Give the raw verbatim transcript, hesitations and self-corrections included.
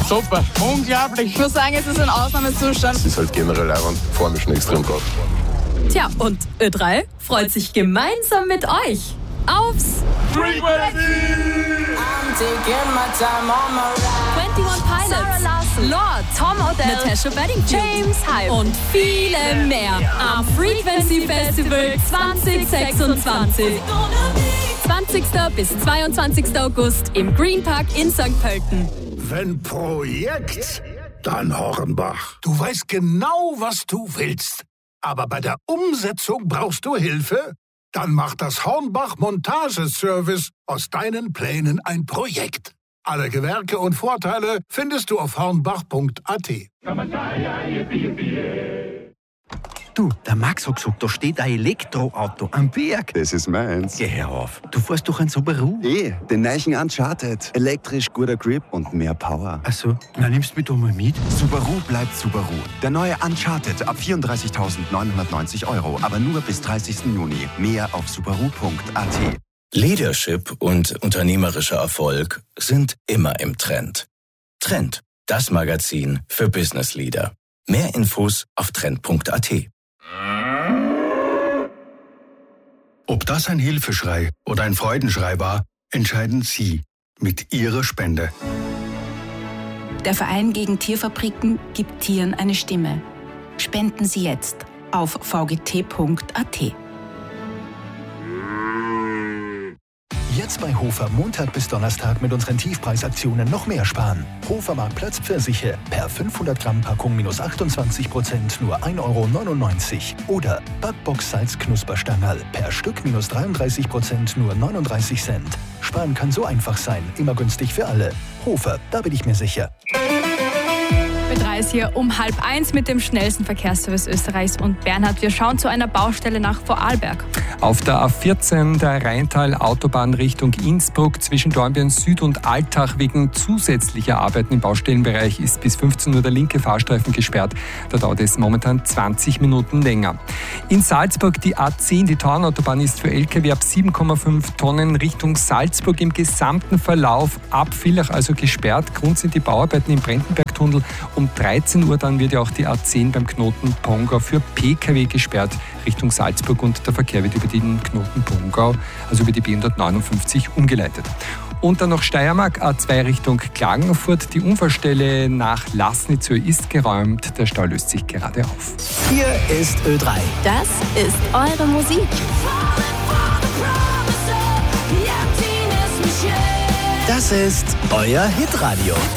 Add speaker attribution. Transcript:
Speaker 1: super, unglaublich.
Speaker 2: Ich muss sagen, es ist ein Ausnahmezustand.
Speaker 3: Es ist halt generell auch, vor mir schon extrem gut.
Speaker 4: Tja, und Ö drei freut sich gemeinsam mit euch aufs
Speaker 1: Frequency!
Speaker 4: einundzwanzig Pilots, Lord, Tom Odell, Natasha Bedingfield, James Hype und viele mehr am Frequency Festival zwanzig sechsundzwanzig. zwanzigsten bis zweiundzwanzigsten August im Green Park in Sankt Pölten.
Speaker 5: Wenn Projekt, dann Hornbach. Du weißt genau, was du willst. Aber bei der Umsetzung brauchst du Hilfe? Dann macht das Hornbach Montageservice aus deinen Plänen ein Projekt. Alle Gewerke und Vorteile findest du auf hornbach punkt a t.
Speaker 6: Du, der Max hat gesagt, da steht ein Elektroauto am Berg.
Speaker 7: Das ist meins.
Speaker 6: Geh her auf. Du fährst doch ein Subaru.
Speaker 7: Eh, den neuen Uncharted. Elektrisch, guter Grip und mehr Power.
Speaker 6: Ach so, na nimmst du mich doch mal mit.
Speaker 8: Subaru bleibt Subaru. Der neue Uncharted ab vierunddreißigtausendneunhundertneunzig Euro, aber nur bis dreißigsten Juni. Mehr auf subaru punkt a t.
Speaker 9: Leadership und unternehmerischer Erfolg sind immer im Trend. Trend, das Magazin für Business Leader. Mehr Infos auf trend punkt a t.
Speaker 5: Ob das ein Hilfeschrei oder ein Freudenschrei war, entscheiden Sie mit Ihrer Spende.
Speaker 10: Der Verein gegen Tierfabriken gibt Tieren eine Stimme. Spenden Sie jetzt auf v g t punkt a t.
Speaker 11: Jetzt bei Hofer Montag bis Donnerstag mit unseren Tiefpreisaktionen noch mehr sparen. Hofer Marktplatz Pfirsiche per fünfhundert Gramm Packung minus achtundzwanzig Prozent nur ein Euro neunundneunzig. Oder Backbox Salz Knusperstangerl per Stück minus dreiunddreißig Prozent nur neununddreißig Cent. Sparen kann so einfach sein, immer günstig für alle. Hofer, da bin ich mir sicher.
Speaker 2: Ö drei ist hier um halb eins mit dem schnellsten Verkehrsservice Österreichs. Und Bernhard, wir schauen zu einer Baustelle nach Vorarlberg.
Speaker 12: Auf der A vierzehn der Rheintal-Autobahn Richtung Innsbruck zwischen Dornbirn Süd und Altach wegen zusätzlicher Arbeiten im Baustellenbereich ist bis fünfzehn Uhr der linke Fahrstreifen gesperrt. Da dauert es momentan zwanzig Minuten länger. In Salzburg die A zehn, die Tauernautobahn, ist für L K W ab sieben Komma fünf Tonnen Richtung Salzburg im gesamten Verlauf ab Villach also gesperrt. Grund sind die Bauarbeiten im Brentenbergtunnel. Um dreizehn Uhr dann wird ja auch die A zehn beim Knoten Pongau für P K W gesperrt Richtung Salzburg und der Verkehr wird über den Knoten Pongau, also über die B hundertneunundfünfzig, umgeleitet. Und dann noch Steiermark, A zwei Richtung Klagenfurt. Die Unfallstelle nach Lasnitzö ist geräumt. Der Stau löst sich gerade auf.
Speaker 11: Hier ist Ö drei.
Speaker 4: Das ist eure Musik.
Speaker 11: Das ist euer Hitradio.